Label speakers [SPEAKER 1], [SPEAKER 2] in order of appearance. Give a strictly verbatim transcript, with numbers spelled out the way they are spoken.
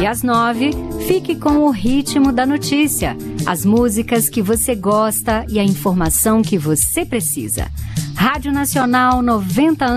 [SPEAKER 1] às nove, fique com o ritmo da notícia, as músicas que você gosta e a informação que você precisa. Rádio Nacional noventa anos.